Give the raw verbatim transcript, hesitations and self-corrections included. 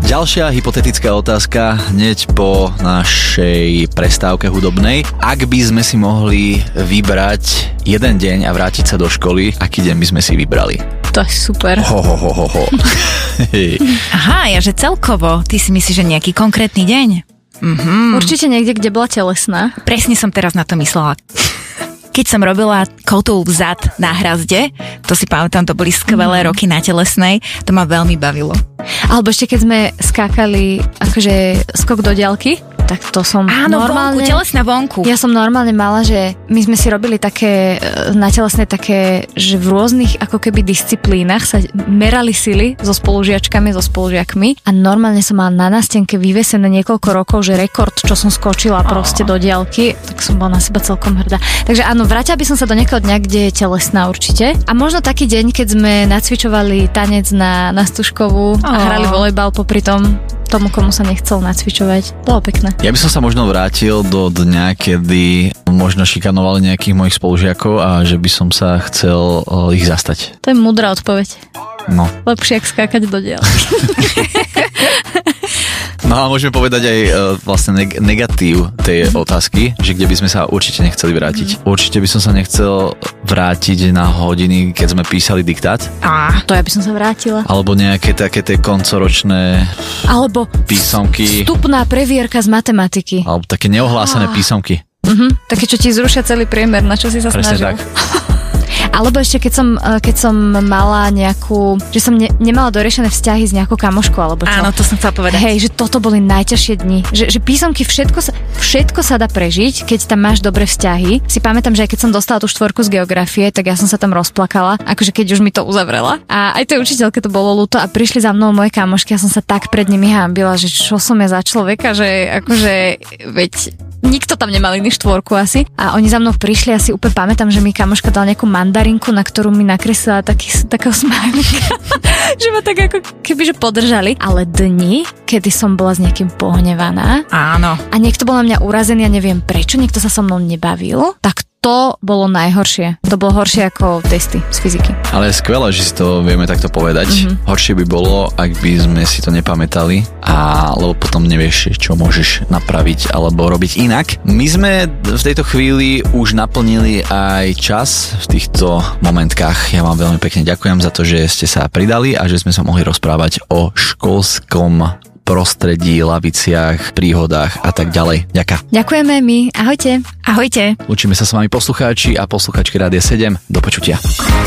Ďalšia hypotetická otázka hneď po našej prestávke hudobnej. Ak by sme si mohli vybrať jeden deň a vrátiť sa do školy, aký deň by sme si vybrali? To je super. Ho, ho, ho, ho, ho. Aha, ja že celkovo. Ty si myslíš, že nejaký konkrétny deň? Mhm. Určite niekde, kde bola telesná. Presne som teraz na to myslela. Keď som robila koutou vzad na Hrazde, to si pamätám, to boli skvelé mm. roky na telesnej, to ma veľmi bavilo. Alebo ešte keď sme skákali akože skok do diaľky, tak to som Áno, normálne... vonku, telesná vonku. Ja som normálne mala, že my sme si robili také na telesnej také, že v rôznych ako keby disciplínach sa merali sily so spolužiačkami, so spolužiakmi a normálne som mala na nástenke vyvesené niekoľko rokov, že rekord, čo som skočila proste do diaľky, tak som bola na seba celkom hrdá. Takže áno, vrátila by som sa do nejakého dňa, kde je telesná určite. A možno taký deň, keď sme nacvičovali tanec na, na Stužkovú a hrali volejbal popri tom tomu, komu sa nechcel nacvičovať. Bolo pekné. Ja by som sa možno vrátil do dňa, kedy možno šikanovali nejakých mojich spolužiakov a že by som sa chcel ich zastať. To je múdra odpoveď. No. Lepšie, ak skákať do diaľky. No a môžeme povedať aj uh, vlastne neg- negatív tej otázky, že kde by sme sa určite nechceli vrátiť. Mm. Určite by som sa nechcel vrátiť na hodiny, keď sme písali diktát. Á, to ja by som sa vrátila. Alebo nejaké také tie koncoročné Alebo písomky. Vstupná previerka z matematiky. Alebo také neohlásené písomky. Uh-huh. Také, čo ti zrušia celý priemer, na čo si sa Presne snažil. Tak. Alebo ešte keď som, keď som mala nejakú, že som ne, nemala doriešené vzťahy s nejakou kamoškou, alebo čo. Áno, to som chcela povedať. Hej, že toto boli najťažšie dni. Že, že písomky, všetko sa, všetko sa dá prežiť, keď tam máš dobré vzťahy. Si pamätám, že aj keď som dostala tú štvorku z geografie, tak ja som sa tam rozplakala, akože keď už mi to uzavrela. A aj tej učiteľke to bolo ľúto a prišli za mnou moje kamošky, ja som sa tak pred nimi hanbila, že čo som ja za človeka, že akože, veď nikto tam nemal iný štvorku asi. A oni za mnou prišli, asi úplne pamätám, že mi kamoška dala nejakú mandarinku, na ktorú mi nakreslila taký, takého smajlíka, že ma tak ako kebyže podržali. Ale dni, kedy som bola s niekým pohnevaná Áno. a niekto bol na mňa urazený a neviem prečo, niekto sa so mnou nebavil, tak to bolo najhoršie. To bolo horšie ako testy z fyziky. Ale je skvelé, že si to vieme takto povedať. Mm-hmm. Horšie by bolo, ak by sme si to nepamätali, a lebo potom nevieš, čo môžeš napraviť alebo robiť inak. My sme v tejto chvíli už naplnili aj čas v týchto momentkách. Ja vám veľmi pekne ďakujem za to, že ste sa pridali a že sme sa mohli rozprávať o školskom prostredí, laviciach, príhodách a tak ďalej. Ďaká. Ďakujeme my. Ahojte. Ahojte. Učíme sa s vami poslucháči a posluchačky Rádia sedem. Do počutia.